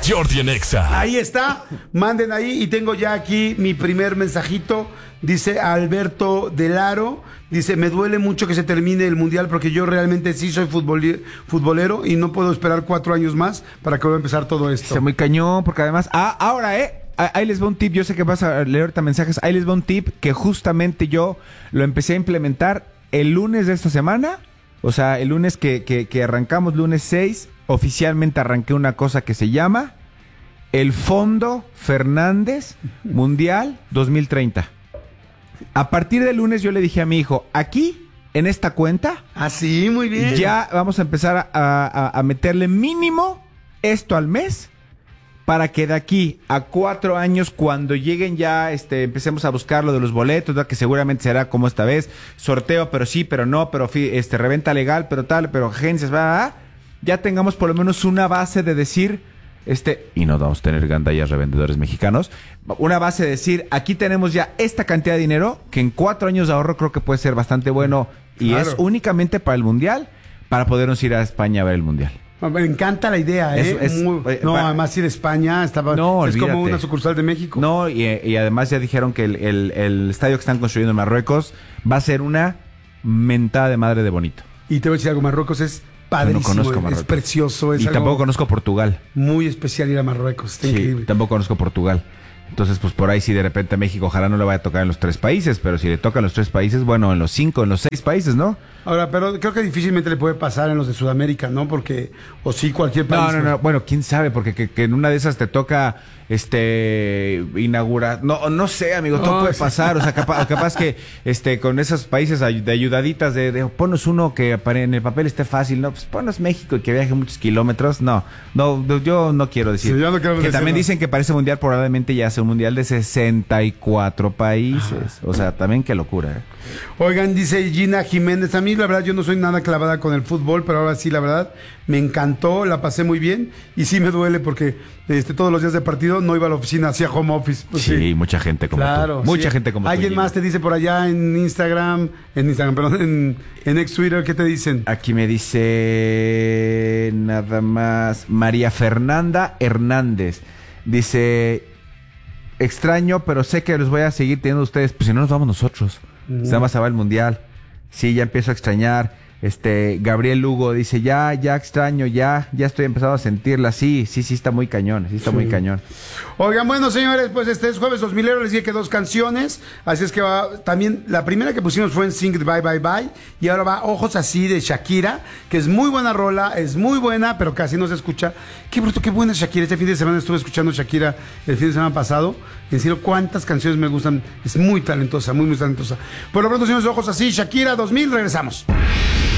Jordi en Exa. Ahí está, manden ahí y tengo ya aquí mi primer mensajito. Dice Alberto Delaro, dice, me duele mucho que se termine el Mundial porque yo realmente sí soy futbolero y no puedo esperar 4 años más para que vuelva a empezar todo esto. Está muy cañón, porque además, ahora, ahí les va un tip, yo sé que vas a leer ahorita mensajes, ahí les va un tip que justamente yo lo empecé a implementar el lunes de esta semana, o sea, el lunes que arrancamos, lunes 6, oficialmente arranqué una cosa que se llama el Fondo Fernández Mundial 2030. A partir del lunes yo le dije a mi hijo, aquí, en esta cuenta, sí, muy bien. Ya vamos a empezar a meterle mínimo esto al mes para que de aquí a 4 años, cuando lleguen ya, empecemos a buscar lo de los boletos, ¿verdad? Que seguramente será como esta vez, sorteo, pero sí, pero no, pero reventa legal, pero tal, pero agencias, ¿verdad? Ya tengamos por lo menos una base de decir, y no vamos a tener gandallas revendedores mexicanos, una base de decir, aquí tenemos ya esta cantidad de dinero, que en 4 años de ahorro creo que puede ser bastante bueno, y claro, es únicamente para el Mundial, para podernos ir a España a ver el Mundial. Me encanta la idea, ¿eh? Además ir a España es como una sucursal de México. No, y además ya dijeron que el estadio que están construyendo en Marruecos va a ser una mentada de madre de bonito. Y te voy a decir algo, Marruecos es padrísimo, no conozco Marruecos. Es precioso. Y tampoco conozco Portugal. Muy especial ir a Marruecos, está increíble. Tampoco conozco Portugal. Entonces, pues por ahí sí de repente a México, ojalá no le vaya a tocar en los 3 países, pero si le toca en los 3 países, bueno, en los 5, en los 6 países, ¿no? Ahora, pero creo que difícilmente le puede pasar en los de Sudamérica, ¿no? Porque, o sí, cualquier país. No, bueno, quién sabe, porque que en una de esas te toca, inaugurar, no sé, amigo, todo puede pasar, o sea, capaz que, con esos países de ayudaditas de ponnos uno que en el papel esté fácil, no, pues ponnos México y que viaje muchos kilómetros, no, yo no quiero decir. Sí, yo no quiero que también dicen que para ese mundial probablemente ya sea un mundial de 64 países, o sea, también qué locura, ¿eh? Oigan, dice Gina Jiménez, a mí la verdad yo no soy nada clavada con el fútbol, pero ahora sí, la verdad, me encantó, la pasé muy bien y sí me duele porque todos los días de partido no iba a la oficina, hacía home office. Pues sí, mucha gente como tú. Mucha gente como tú. ¿Alguien más te dice por allá en Instagram, perdón, en ex Twitter, qué te dicen? Aquí me dice nada más María Fernanda Hernández. Dice, extraño, pero sé que los voy a seguir teniendo ustedes, pues si no nos vamos nosotros. Nada más se va el mundial. Sí, ya empiezo a extrañar. Gabriel Lugo dice, ya extraño, ya estoy empezando a sentirla. Sí, está muy cañón, muy cañón. Oigan, bueno, señores, pues este es jueves 2000, les dije que 2 canciones, así es que va, también, la primera que pusimos fue en Sing Bye Bye Bye, y ahora va Ojos Así de Shakira, que es muy buena rola, es muy buena, pero casi no se escucha. Qué bruto, qué buena es Shakira. Este fin de semana estuve escuchando Shakira el fin de semana pasado, en serio, cuántas canciones me gustan, es muy talentosa, muy talentosa. Por lo pronto, señores, Ojos Así, Shakira 2000, regresamos.